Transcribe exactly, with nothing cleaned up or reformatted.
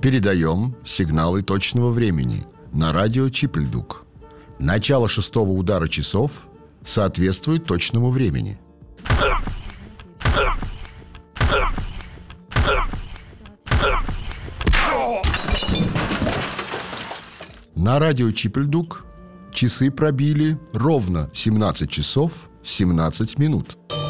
Передаем сигналы точного времени на радио Чипельдук. Начало шестого удара часов соответствует точному времени. На радио Чипельдук часы пробили ровно семнадцать часов семнадцать минут.